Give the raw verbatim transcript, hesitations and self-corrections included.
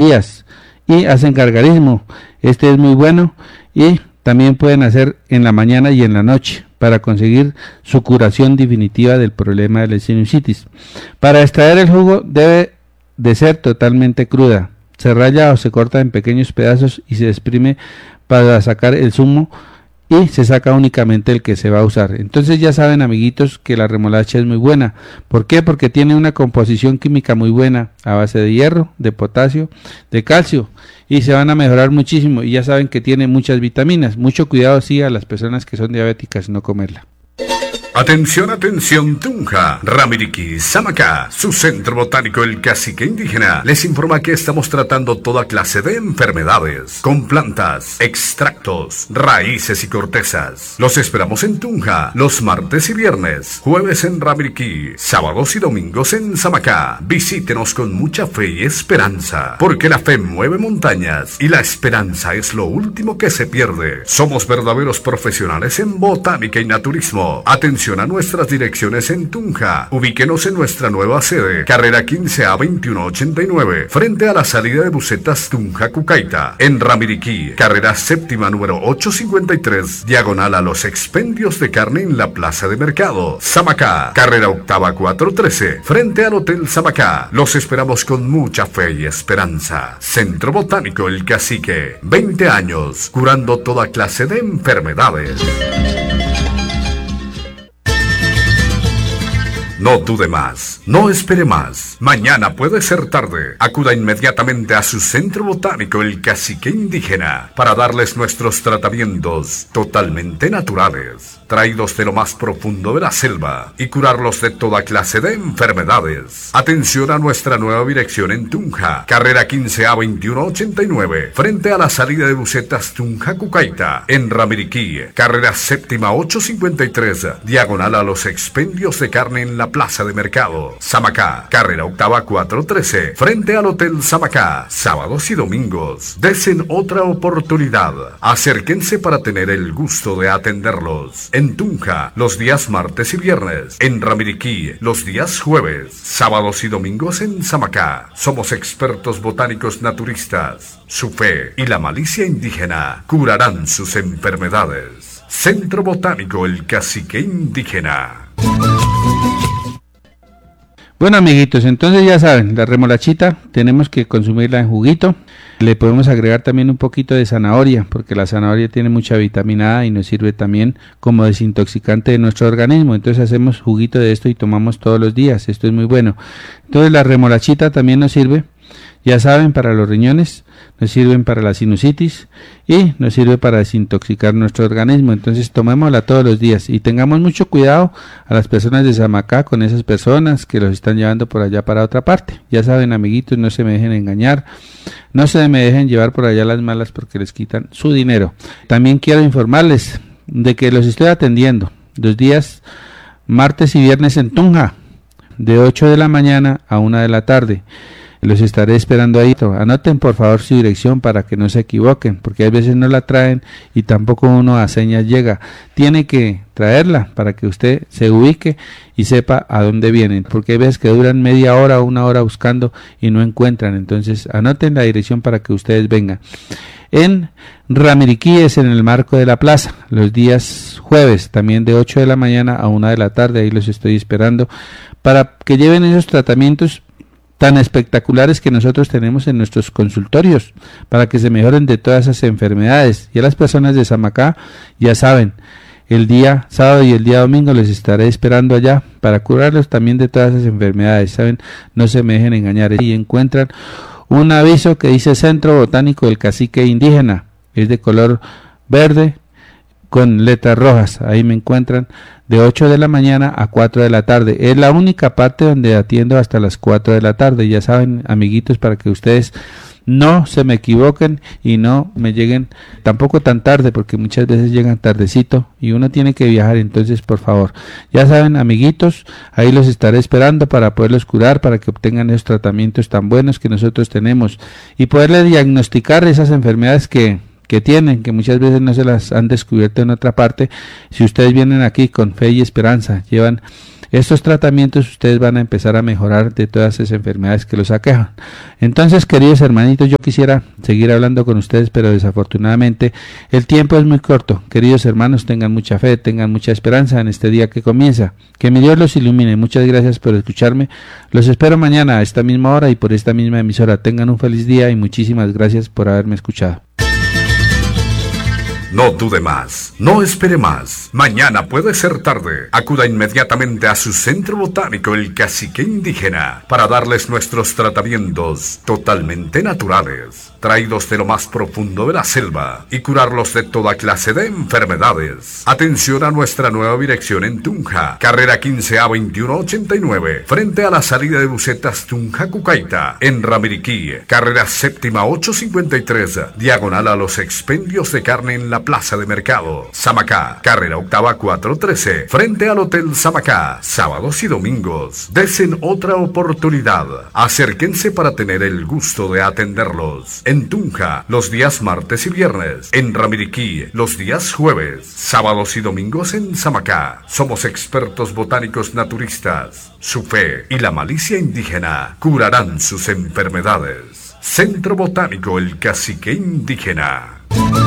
días. Y hacen gargarismo, este es muy bueno, y también pueden hacer en la mañana y en la noche para conseguir su curación definitiva del problema de la sinusitis. Para extraer el jugo debe de ser totalmente cruda, se raya o se corta en pequeños pedazos y se exprime para sacar el zumo, y se saca únicamente el que se va a usar. Entonces ya saben, amiguitos, que la remolacha es muy buena. ¿Por qué? Porque tiene una composición química muy buena a base de hierro, de potasio, de calcio, y se van a mejorar muchísimo. Y ya saben que tiene muchas vitaminas. Mucho cuidado sí a las personas que son diabéticas no comerla. Atención, atención, Tunja, Ramiriquí, Samacá, su centro botánico El Cacique Indígena, les informa que estamos tratando toda clase de enfermedades, con plantas, extractos, raíces y cortezas. Los esperamos en Tunja, los martes y viernes, jueves en Ramiriquí, sábados y domingos en Samacá. Visítenos con mucha fe y esperanza, porque la fe mueve montañas y la esperanza es lo último que se pierde. Somos verdaderos profesionales en botánica y naturismo. Atención a nuestras direcciones en Tunja. Ubíquenos en nuestra nueva sede, carrera quince A veintiuno ochenta y nueve, frente a la salida de busetas Tunja Cucaita. En Ramiriquí, carrera séptima número ochocientos cincuenta y tres, diagonal a los expendios de carne en la plaza de mercado. Samacá, carrera octava cuatrocientos trece, frente al Hotel Samacá. Los esperamos con mucha fe y esperanza. Centro Botánico El Cacique, veinte años, curando toda clase de enfermedades. No dude más, no espere más, mañana puede ser tarde. Acuda inmediatamente a su centro botánico El Cacique Indígena para darles nuestros tratamientos totalmente naturales, traídos de lo más profundo de la selva, y curarlos de toda clase de enfermedades. Atención a nuestra nueva dirección en Tunja, carrera quince A veintiuno ochenta y nueve, frente a la salida de busetas Tunja Cucaita. En Ramiriquí, carrera séptima ochocientos cincuenta y tres, diagonal a los expendios de carne en la plaza de mercado. Samacá, carrera octava cuatrocientos trece, frente al Hotel Samacá. Sábados y domingos, desen otra oportunidad. Acérquense para tener el gusto de atenderlos. En Tunja, los días martes y viernes. En Ramiriquí, los días jueves. Sábados y domingos en Samacá. Somos expertos botánicos naturistas. Su fe y la malicia indígena curarán sus enfermedades. Centro Botánico El Cacique Indígena. Bueno, amiguitos, entonces ya saben, la remolachita tenemos que consumirla en juguito. Le podemos agregar también un poquito de zanahoria, porque la zanahoria tiene mucha vitamina A y nos sirve también como desintoxicante de nuestro organismo. Entonces hacemos juguito de esto y tomamos todos los días. Esto es muy bueno. Entonces la remolachita también nos sirve, ya saben, para los riñones, nos sirven para la sinusitis y nos sirve para desintoxicar nuestro organismo. Entonces tomémosla todos los días y tengamos mucho cuidado a las personas de Samacá con esas personas que los están llevando por allá para otra parte. Ya saben, amiguitos, no se me dejen engañar, no se me dejen llevar por allá las malas porque les quitan su dinero. También quiero informarles de que los estoy atendiendo los días martes y viernes en Tunja, de ocho de la mañana a una de la tarde. Los estaré esperando ahí. Anoten por favor su dirección para que no se equivoquen, porque a veces no la traen y tampoco uno a señas llega. Tiene que traerla para que usted se ubique y sepa a dónde vienen, porque hay veces que duran media hora o una hora buscando y no encuentran. Entonces anoten la dirección para que ustedes vengan. En Ramiriquí es en el marco de la plaza, los días jueves, también de ocho de la mañana a una de la tarde. Ahí los estoy esperando para que lleven esos tratamientos tan espectaculares que nosotros tenemos en nuestros consultorios, para que se mejoren de todas esas enfermedades. Y a las personas de Samacá, ya saben, el día sábado y el día domingo les estaré esperando allá para curarlos también de todas esas enfermedades. Saben, no se me dejen engañar. Y encuentran un aviso que dice Centro Botánico del Cacique Indígena, es de color verde con letras rojas. Ahí me encuentran de ocho de la mañana a cuatro de la tarde. Es la única parte donde atiendo hasta las cuatro de la tarde. Ya saben, amiguitos, para que ustedes no se me equivoquen y no me lleguen tampoco tan tarde, porque muchas veces llegan tardecito y uno tiene que viajar. Entonces, por favor, ya saben, amiguitos, ahí los estaré esperando para poderlos curar, para que obtengan esos tratamientos tan buenos que nosotros tenemos y poderles diagnosticar esas enfermedades que que tienen, que muchas veces no se las han descubierto en otra parte. Si ustedes vienen aquí con fe y esperanza, llevan estos tratamientos ustedes van a empezar a mejorar de todas esas enfermedades que los aquejan. Entonces, queridos hermanitos, yo quisiera seguir hablando con ustedes, pero desafortunadamente el tiempo es muy corto. Queridos hermanos, tengan mucha fe, tengan mucha esperanza en este día que comienza. Que mi Dios los ilumine. Muchas gracias por escucharme. Los espero mañana a esta misma hora y por esta misma emisora. Tengan un feliz día y muchísimas gracias por haberme escuchado. No dude más, no espere más. Mañana puede ser tarde. Acuda inmediatamente a su centro botánico El Cacique Indígena para darles nuestros tratamientos totalmente naturales, traídos de lo más profundo de la selva y curarlos de toda clase de enfermedades. Atención a nuestra nueva dirección en Tunja, carrera quince A veintiuno ochenta y nueve, frente a la salida de Bucetas Tunja Cucaita. En Ramiriquí, carrera séptima ochocientos cincuenta y tres, diagonal a los expendios de carne en la Plaza de Mercado. Samacá, carrera octava cuatrocientos trece, frente al Hotel Samacá, sábados y domingos. Desen otra oportunidad. Acérquense para tener el gusto de atenderlos. En Tunja, los días martes y viernes. En Ramiriquí, los días jueves. Sábados y domingos en Samacá. Somos expertos botánicos naturistas. Su fe y la malicia indígena curarán sus enfermedades. Centro Botánico El Cacique Indígena.